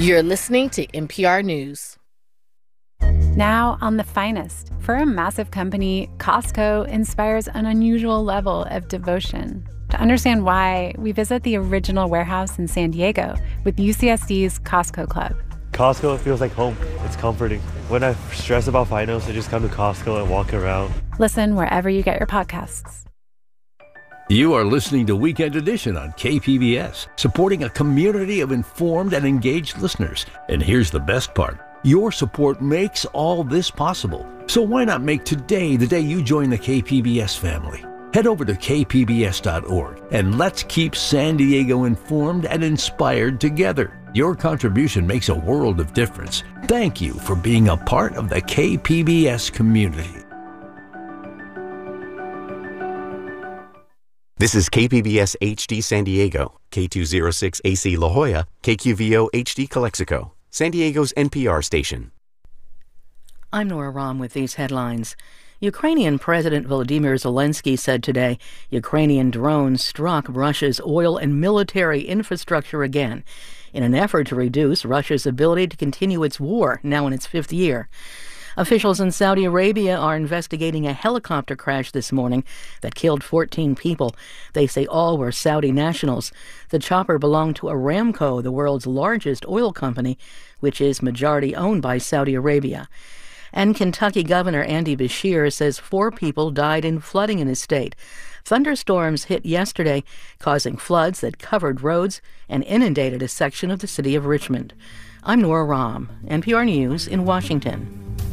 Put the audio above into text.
You're listening to NPR News. Now on The Finest. For a massive company, Costco inspires an unusual level of devotion. To understand why, we visit the original warehouse in San Diego with UCSD's Costco Club. Costco feels like home. It's comforting. When I stress about finals, I just come to Costco and walk around. Listen wherever you get your podcasts. You are listening to Weekend Edition on KPBS, supporting a community of informed and engaged listeners. And here's the best part. Your support makes all this possible. So why not make today the day you join the KPBS family? Head over to kpbs.org and let's keep San Diego informed and inspired together. Your contribution makes a world of difference. Thank you for being a part of the KPBS community. This is KPBS HD San Diego, K206 AC La Jolla, KQVO HD Calexico, San Diego's NPR station. I'm Nora Rahm with these headlines. Ukrainian President Volodymyr Zelensky said today Ukrainian drones struck Russia's oil and military infrastructure again in an effort to reduce Russia's ability to continue its war, now in its fifth year. Officials in Saudi Arabia are investigating a helicopter crash this morning that killed 14 people. They say all were Saudi nationals. The chopper belonged to Aramco, the world's largest oil company, which is majority owned by Saudi Arabia. And Kentucky Governor Andy Beshear says 4 people died in flooding in his state. Thunderstorms hit yesterday, causing floods that covered roads and inundated a section of the city of Richmond. I'm Nora Rahm, NPR News in Washington.